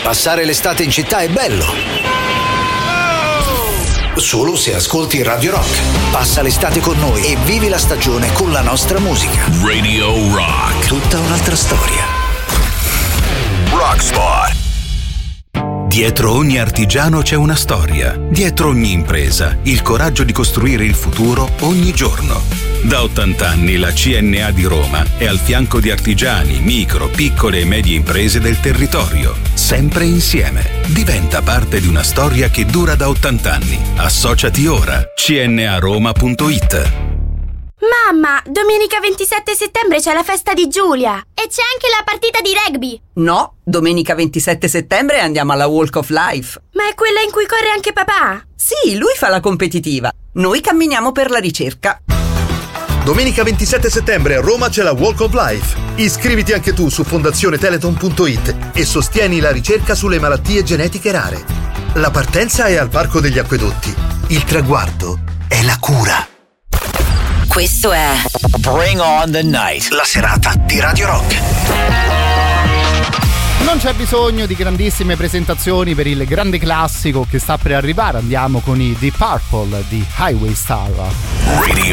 Passare l'estate in città è bello. Solo se ascolti Radio Rock. Passa l'estate con noi e vivi la stagione con la nostra musica. Radio Rock. Tutta un'altra storia. Rock Spot. Dietro ogni artigiano c'è una storia. Dietro ogni impresa, il coraggio di costruire il futuro ogni giorno. Da 80 anni la CNA di Roma è al fianco di artigiani, micro, piccole e medie imprese del territorio. Sempre insieme. Diventa parte di una storia che dura da 80 anni. Associati ora. cnaroma.it. Mamma, domenica 27 settembre c'è la festa di Giulia. E c'è anche la partita di rugby. No, domenica 27 settembre andiamo alla Walk of Life. Ma è quella in cui corre anche papà? Sì, lui fa la competitiva. Noi camminiamo per la ricerca. Domenica 27 settembre a Roma c'è la Walk of Life. Iscriviti anche tu su fondazioneteleton.it e sostieni la ricerca sulle malattie genetiche rare. La partenza è al Parco degli Acquedotti. Il traguardo è la cura. Questo è Bring on the Night. La serata di Radio Rock. Non c'è bisogno di grandissime presentazioni per il grande classico che sta per arrivare. Andiamo con i Deep Purple di Highway Star. Radio